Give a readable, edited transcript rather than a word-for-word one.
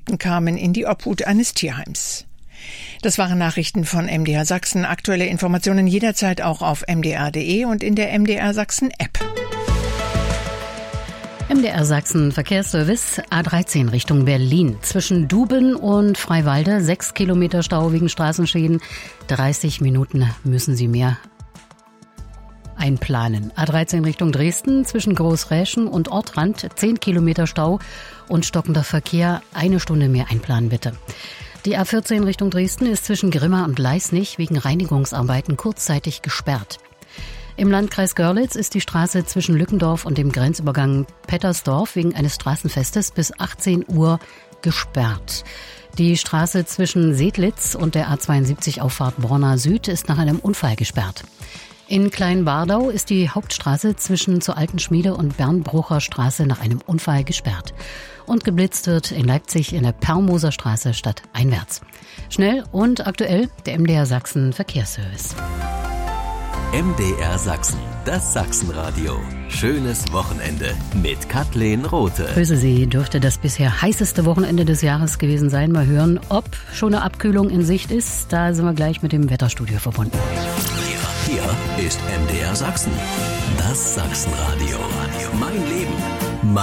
Beamten kamen in die Obhut eines Tierheims. Das waren Nachrichten von MDR Sachsen. Aktuelle Informationen jederzeit auch auf mdr.de und in der MDR Sachsen App. MDR Sachsen Verkehrsservice A13 Richtung Berlin. Zwischen Duben und Freiwalde 6 Kilometer Stau wegen Straßenschäden. 30 Minuten müssen Sie mehr einplanen. A13 Richtung Dresden zwischen Großräschen und Ortrand 10 Kilometer Stau und stockender Verkehr. 1 Stunde mehr einplanen bitte. Die A14 Richtung Dresden ist zwischen Grimma und Leisnig wegen Reinigungsarbeiten kurzzeitig gesperrt. Im Landkreis Görlitz ist die Straße zwischen Lückendorf und dem Grenzübergang Pettersdorf wegen eines Straßenfestes bis 18 Uhr gesperrt. Die Straße zwischen Sedlitz und der A72 Auffahrt Borna Süd ist nach einem Unfall gesperrt. In Kleinbardau ist die Hauptstraße zwischen zur Alten Schmiede und Bernbrucher Straße nach einem Unfall gesperrt. Und geblitzt wird in Leipzig in der Perlmoser Straße stadteinwärts. Schnell und aktuell der MDR Sachsen Verkehrsservice. MDR Sachsen, das Sachsenradio. Schönes Wochenende mit Kathleen Rothe. Grüße Sie, dürfte das bisher heißeste Wochenende des Jahres gewesen sein. Mal hören, ob schon eine Abkühlung in Sicht ist. Da sind wir gleich mit dem Wetterstudio verbunden. Hier ist MDR Sachsen, das Sachsenradio. Mein Leben.